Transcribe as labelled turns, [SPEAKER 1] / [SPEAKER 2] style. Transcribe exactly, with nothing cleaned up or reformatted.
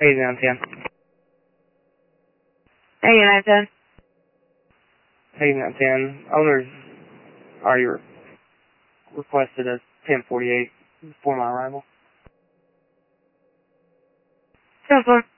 [SPEAKER 1] eighty-nine ten.
[SPEAKER 2] eighty-nine ten.
[SPEAKER 1] eighty-nine ten. Owners are your requested as ten forty-eight for my arrival.
[SPEAKER 2] ten four.